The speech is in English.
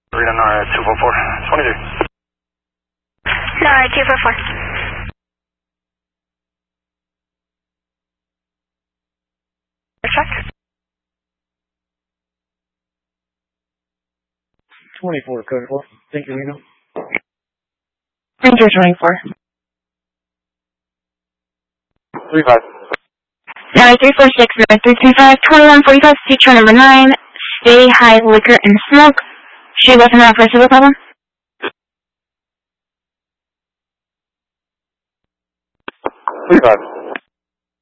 Read on NAR 244, 23. NAR 244. Check. 24, code 4. Thank you, Reno. Thank you, 24. 35. NAR 346, NAR 335, 2145, Citron number 9, stay high, liquor, and smoke. She wasn't out for a civil problem? 35.